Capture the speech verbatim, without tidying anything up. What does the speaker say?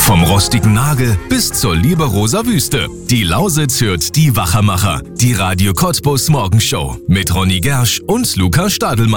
Vom rostigen Nagel bis zur Liberoser Wüste. Die Lausitz hört die Wachermacher. Die Radio Cottbus Morgenshow mit Ronny Gersch und Lukas Stadelmeier.